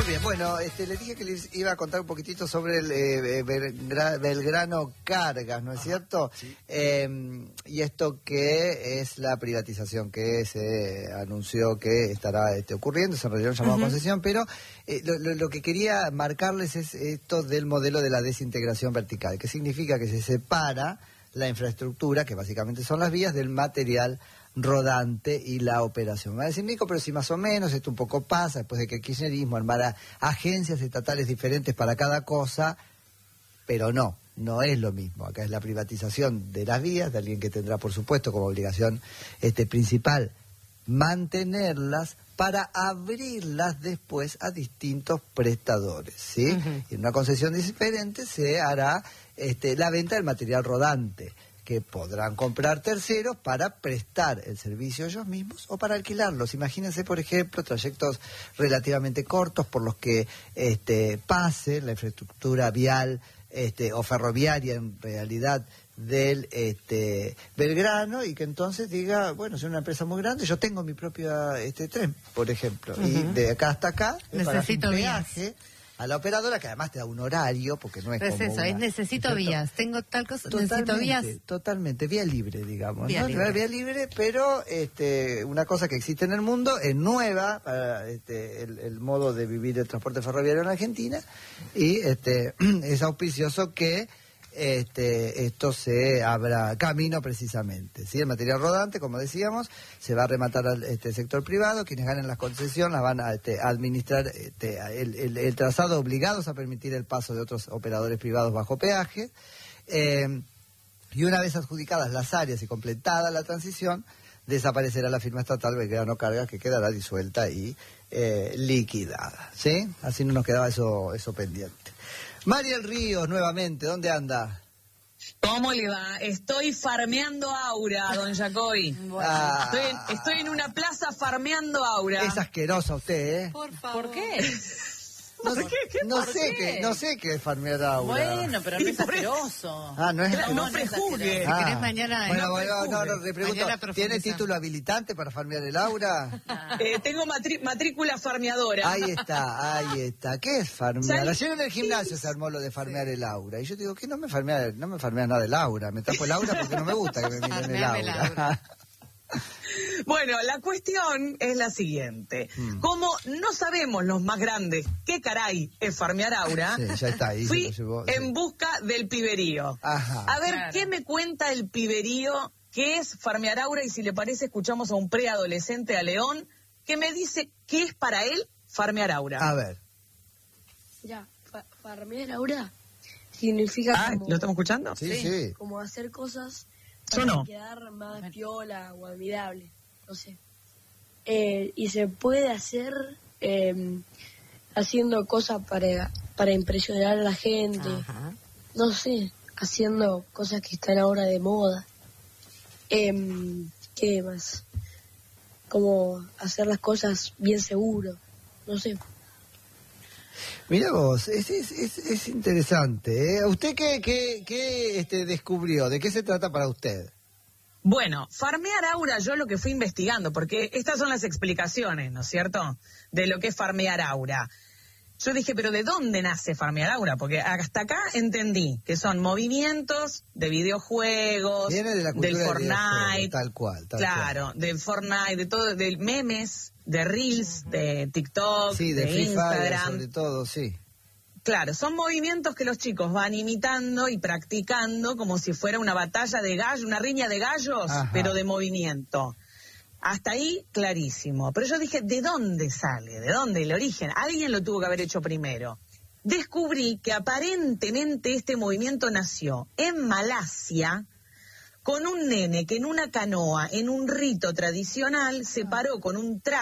Muy bien, bueno, les dije que les iba a contar un poquitito sobre el Belgrano Cargas, ¿no es cierto? Sí. Y esto que es la privatización que se anunció que estará ocurriendo, se enrolló un llamado a concesión, pero lo que quería marcarles es esto del modelo de la desintegración vertical, que significa que se separa la infraestructura, que básicamente son las vías, del material rodante y la operación. Me va a decir, Nico, pero si más o menos esto un poco pasa después de que el kirchnerismo armara agencias estatales diferentes para cada cosa, pero no es lo mismo. Acá es la privatización de las vías, de alguien que tendrá, por supuesto, como obligación principal mantenerlas para abrirlas después a distintos prestadores, ¿sí? Y en una concesión diferente se hará la venta del material rodante, que podrán comprar terceros para prestar el servicio ellos mismos o para alquilarlos. Imagínense, por ejemplo, trayectos relativamente cortos por los que pase la infraestructura vial o ferroviaria en realidad del Belgrano, y que entonces diga, bueno, soy una empresa muy grande, yo tengo mi propio tren, por ejemplo, y de acá hasta acá necesito un vías peaje a la operadora, que además te da un horario, porque no es pues como eso, es necesito vías, tengo tal cosa, necesito vías. Totalmente, vía libre, digamos. Vía libre. Vía libre, pero una cosa que existe en el mundo, es nueva para el modo de vivir el transporte ferroviario en Argentina, y es auspicioso que esto se abra camino precisamente, ¿sí? El material rodante, como decíamos, se va a rematar al sector privado. Quienes ganen las concesiones las van a administrar el trazado, obligados a permitir el paso de otros operadores privados bajo peaje, y una vez adjudicadas las áreas y completada la transición, desaparecerá la firma estatal Belgrano Cargas, que quedará disuelta y liquidada, ¿sí? Así no nos quedaba eso pendiente. Mariel Ríos, nuevamente, ¿dónde anda? ¿Cómo le va? Estoy farmeando aura, don Jacobi. Estoy en una plaza farmeando aura. Es asquerosa usted, ¿eh? Por favor. ¿Por qué? No sé qué es farmear aura. Bueno, pero no es asqueroso. No es asqueroso. No prejuzgue. Si querés mañana... Bueno, le pregunto, mañana ¿tiene título habilitante para farmear el aura? Tengo matrícula farmeadora. Ahí está. ¿Qué es farmear? Ayer en el gimnasio se armó lo de farmear el aura. Y yo digo, ¿qué no me farmea nada el aura? Me tapo el aura porque no me gusta que me miren el aura. Bueno, la cuestión es la siguiente. Como no sabemos los más grandes qué caray es farmear aura, sí, ya está ahí, fui en busca del piberío. Ajá. A ver, ¿qué me cuenta el piberío? ¿Qué es farmear aura? Y si le parece, escuchamos a un preadolescente, a León, que me dice qué es para él farmear aura. A ver. Ya, farmear aura significa como... ¿Lo estamos escuchando? Sí. Como hacer cosas Yo no. quedar más piola o admirable, no sé. Y se puede hacer haciendo cosas para impresionar a la gente. Ajá. No sé, haciendo cosas que están ahora de moda. ¿Qué más? Como hacer las cosas bien seguro, no sé. Mirá vos, es interesante, ¿eh? ¿Usted qué descubrió? ¿De qué se trata para usted? Bueno, farmear aura, yo lo que fui investigando, porque estas son las explicaciones, ¿no es cierto?, de lo que es farmear aura. Yo dije, ¿pero de dónde nace farmear aura? Porque hasta acá entendí que son movimientos de videojuegos, viene de la cultura del Fortnite, tal cual. Del Fortnite, de todo, de memes, de Reels, de TikTok, sí, de Free Instagram. Fire, sobre todo, sí. Claro, son movimientos que los chicos van imitando y practicando como si fuera una batalla de gallos, una riña de gallos, pero de movimiento. Hasta ahí, clarísimo. Pero yo dije, ¿de dónde sale? ¿De dónde el origen? Alguien lo tuvo que haber hecho primero. Descubrí que aparentemente este movimiento nació en Malasia con un nene que en una canoa, en un rito tradicional, se paró con un traje